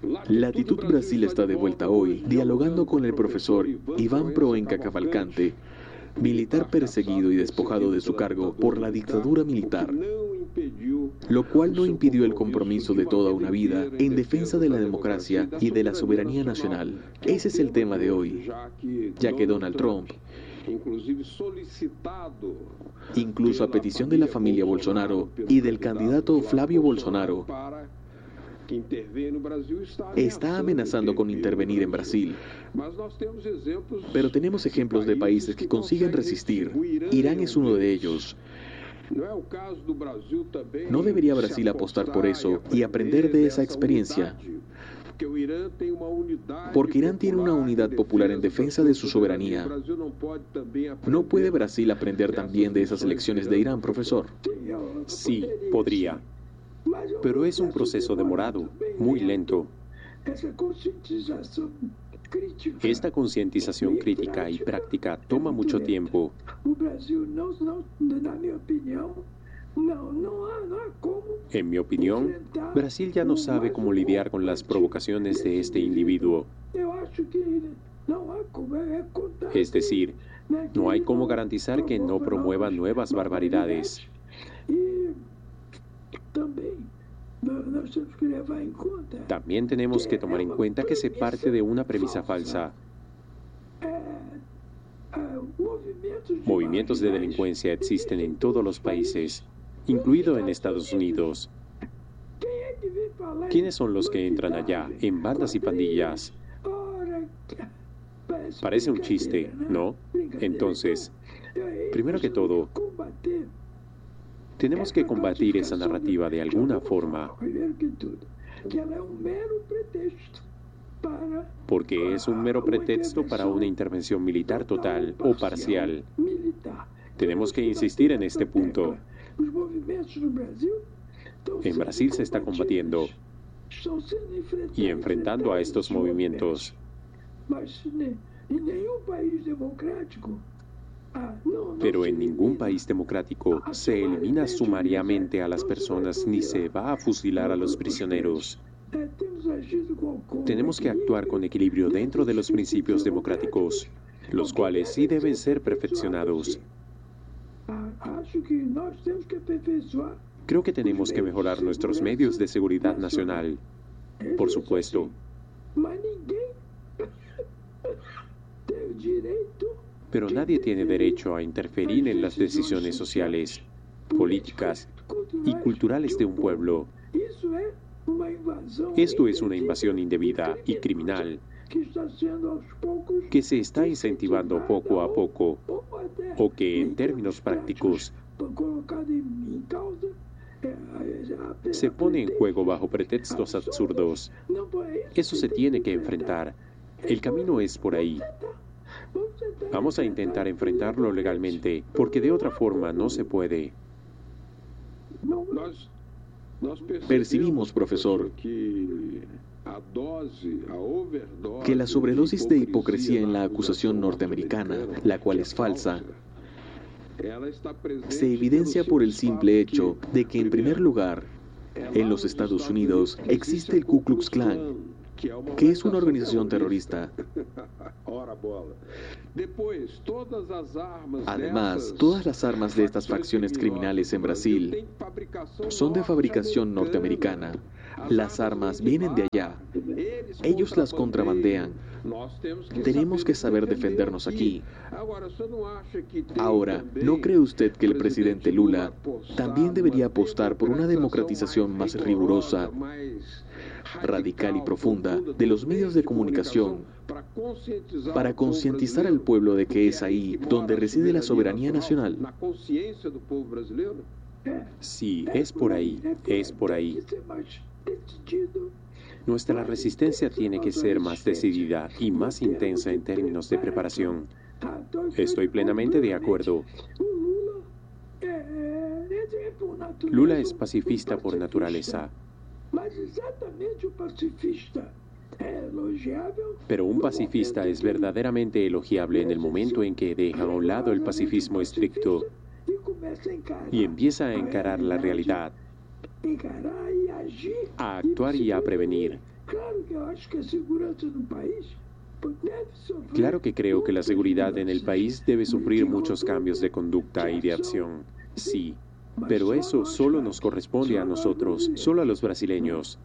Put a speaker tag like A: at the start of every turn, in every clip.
A: Latitud Brasil está de vuelta hoy, dialogando con el profesor Iván Proença Cavalcante, militar perseguido y despojado de su cargo por la dictadura militar, lo cual no impidió el compromiso de toda una vida en defensa de la democracia y de la soberanía nacional. Ese es el tema de hoy, ya que Donald Trump, incluso a petición de la familia Bolsonaro y del candidato Flávio Bolsonaro, está amenazando con intervenir en Brasil. Pero tenemos ejemplos de países que consiguen resistir. Irán es uno de ellos. ¿No debería Brasil apostar por eso y aprender de esa experiencia? Porque Irán tiene una unidad popular en defensa de su soberanía. ¿No puede Brasil aprender también de esas elecciones de Irán, profesor?
B: Sí, podría. Pero es un proceso demorado, muy lento. Esta concientización crítica y práctica toma mucho tiempo. En mi opinión, Brasil ya no sabe cómo lidiar con las provocaciones de este individuo. Es decir, no hay cómo garantizar que no promueva nuevas barbaridades. También tenemos que tomar en cuenta que se parte de una premisa falsa. Movimientos de delincuencia existen en todos los países, incluido en Estados Unidos. ¿Quiénes son los que entran allá, en bandas y pandillas? Parece un chiste, ¿no? Entonces, primero que todo, tenemos que combatir esa narrativa de alguna forma, porque es un mero pretexto para una intervención militar total o parcial. Tenemos que insistir en este punto. En Brasil se está combatiendo y enfrentando a estos movimientos. Pero en ningún país democrático se elimina sumariamente a las personas ni se va a fusilar a los prisioneros. Tenemos que actuar con equilibrio dentro de los principios democráticos, los cuales sí deben ser perfeccionados. Creo que tenemos que mejorar nuestros medios de seguridad nacional, por supuesto. Pero nadie tiene derecho a interferir en las decisiones sociales, políticas y culturales de un pueblo. Esto es una invasión indebida y criminal que se está incentivando poco a poco, o que en términos prácticos se pone en juego bajo pretextos absurdos. Eso se tiene que enfrentar. El camino es por ahí. Vamos a intentar enfrentarlo legalmente, porque de otra forma no se puede.
A: Percibimos, profesor, que la sobredosis de hipocresía en la acusación norteamericana, la cual es falsa, se evidencia por el simple hecho de que, en primer lugar, en los Estados Unidos existe el Ku Klux Klan, que es una organización terrorista. Además, todas las armas de estas facciones criminales en Brasil son de fabricación norteamericana. Las armas vienen de allá. Ellos las contrabandean. Tenemos que saber defendernos aquí. Ahora, ¿no cree usted que el presidente Lula también debería apostar por una democratización más rigurosa, radical y profunda de los medios de comunicación, para concientizar al pueblo de que es ahí donde reside la soberanía nacional?
B: Sí, es por ahí, es por ahí. Nuestra resistencia tiene que ser más decidida y más intensa en términos de preparación. Estoy plenamente de acuerdo. Lula es pacifista por naturaleza. Pero un pacifista es verdaderamente elogiable en el momento en que deja a un lado el pacifismo estricto y empieza a encarar la realidad, a actuar y a prevenir. Claro que creo que la seguridad en el país debe sufrir muchos cambios de conducta y de acción, sí, pero eso solo nos corresponde a nosotros, solo a los brasileños.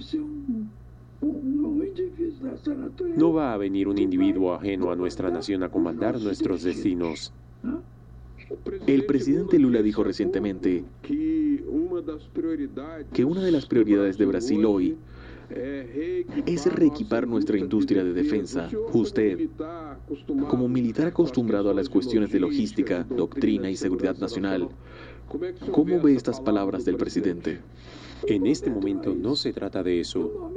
B: No va a venir un individuo ajeno a nuestra nación a comandar nuestros destinos.
A: El presidente Lula dijo recientemente que una de las prioridades de Brasil hoy es reequipar nuestra industria de defensa. Usted, como militar acostumbrado a las cuestiones de logística, doctrina y seguridad nacional, ¿cómo ve estas palabras del presidente?
B: En este momento no se trata de eso.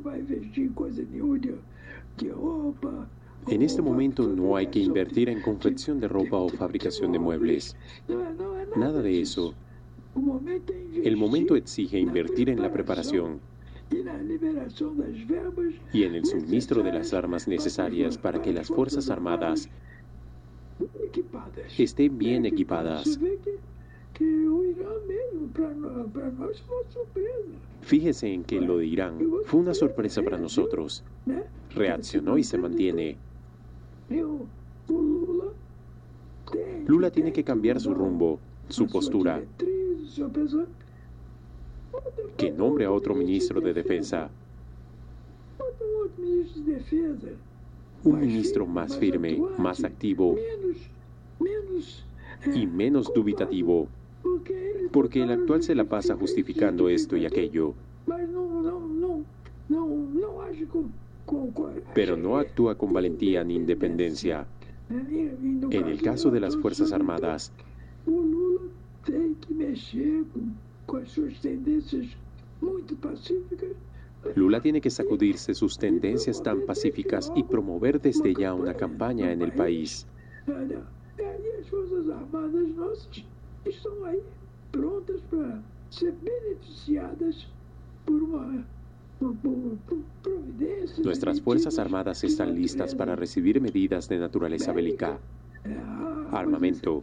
B: En este momento no hay que invertir en confección de ropa o fabricación de muebles. Nada de eso. El momento exige invertir en la preparación y en el suministro de las armas necesarias para que las Fuerzas Armadas estén bien equipadas. Fíjese en que lo de Irán fue una sorpresa para nosotros. Reaccionó y se mantiene. Lula tiene que cambiar su rumbo, su postura. Que nombre a otro ministro de Defensa. Un ministro más firme, más activo y menos dubitativo, porque el actual se la pasa justificando esto y aquello, pero no actúa con valentía ni independencia. En el caso de las Fuerzas Armadas, Lula tiene que sacudirse sus tendencias tan pacíficas y promover desde ya una campaña en el país. Nuestras Fuerzas Armadas están listas para recibir medidas de naturaleza bélica, armamento.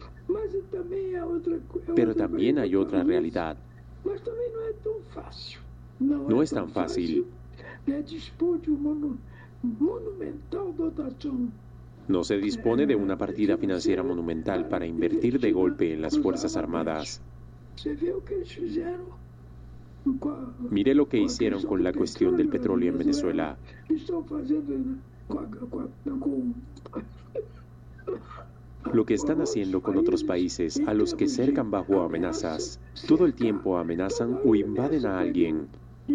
B: Pero también hay otra realidad. No es tan fácil. No se dispone de una partida financiera monumental para invertir de golpe en las Fuerzas Armadas. Mire lo que hicieron con la cuestión del petróleo en Venezuela. Lo que están haciendo con otros países a los que cercan bajo amenazas. Todo el tiempo amenazan o invaden a alguien.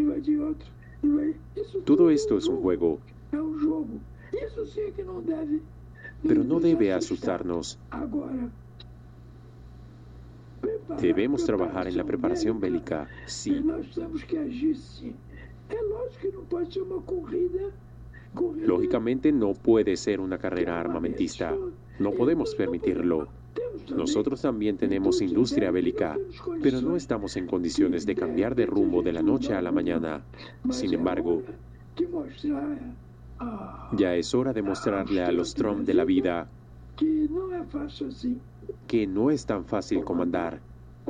B: Todo esto es un juego. Pero no debe asustarnos. Debemos trabajar en la preparación bélica, sí. Lógicamente no puede ser una carrera armamentista. No podemos permitirlo. Nosotros también tenemos industria bélica, pero no estamos en condiciones de cambiar de rumbo de la noche a la mañana. Sin embargo, ya es hora de mostrarle a los Trump de la vida que no es tan fácil comandar,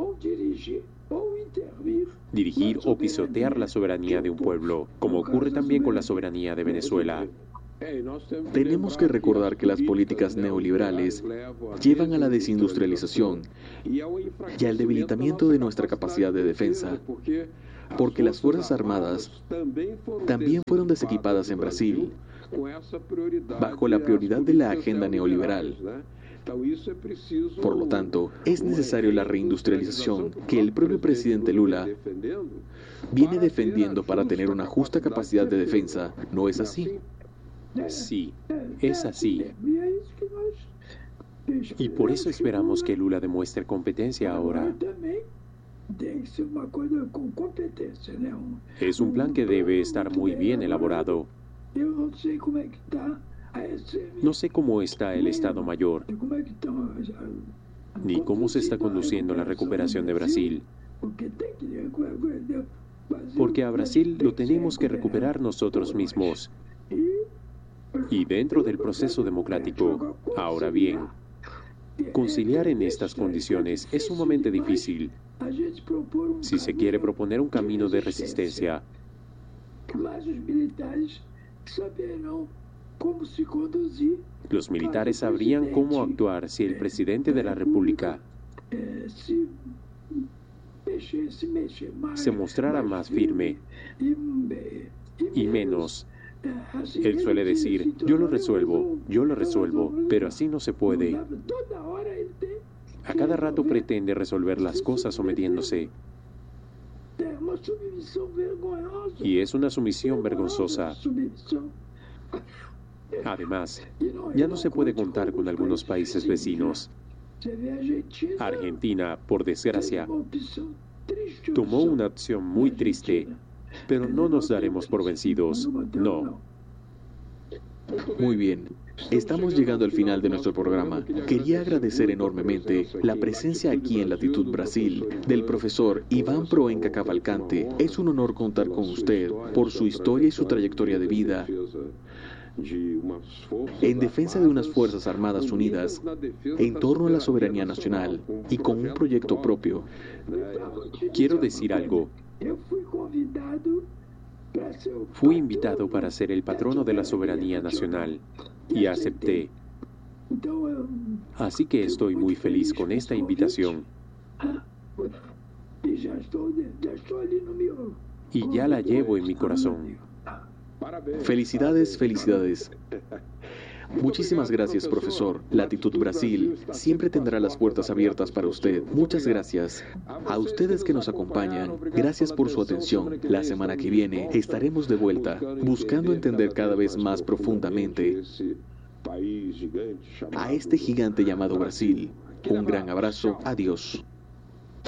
B: dirigir o pisotear la soberanía de un pueblo, como ocurre también con la soberanía de Venezuela.
A: Tenemos que recordar que las políticas neoliberales llevan a la desindustrialización y al debilitamiento de nuestra capacidad de defensa, porque las Fuerzas Armadas también fueron desequipadas en Brasil, bajo la prioridad de la agenda neoliberal. Por lo tanto, es necesario la reindustrialización que el propio presidente Lula viene defendiendo para tener una justa capacidad de defensa. ¿No es así?
B: Sí, es así. Y por eso esperamos que Lula demuestre competencia ahora. Es un plan que debe estar muy bien elaborado. No sé cómo está el Estado Mayor, ni cómo se está conduciendo la recuperación de Brasil. Porque a Brasil lo tenemos que recuperar nosotros mismos. Y dentro del proceso democrático, ahora bien, conciliar en estas condiciones es sumamente difícil. Si se quiere proponer un camino de resistencia, Los militares sabrían cómo actuar si el presidente de la República se mostrara más firme y menos. Él suele decir, yo lo resuelvo, pero así no se puede. A cada rato pretende resolver las cosas sometiéndose. Y es una sumisión vergonzosa. Además, ya no se puede contar con algunos países vecinos. Argentina, por desgracia, tomó una acción muy triste, pero no nos daremos por vencidos, no.
A: Muy bien, estamos llegando al final de nuestro programa. Quería agradecer enormemente la presencia aquí en Latitud Brasil del profesor Iván Proença Cavalcante. Es un honor contar con usted por su historia y su trayectoria de vida en defensa de unas Fuerzas Armadas unidas en torno a la soberanía nacional y con un proyecto propio.
B: Quiero decir algo. Fui invitado para ser el patrono de la soberanía nacional y acepté. Así que estoy muy feliz con esta invitación. Y ya la llevo en mi corazón.
A: Felicidades, felicidades. Muchísimas gracias, profesor. Latitud Brasil siempre tendrá las puertas abiertas para usted. Muchas gracias. A ustedes que nos acompañan, gracias por su atención. La semana que viene estaremos de vuelta, buscando entender cada vez más profundamente a este gigante llamado Brasil. Un gran abrazo. Adiós.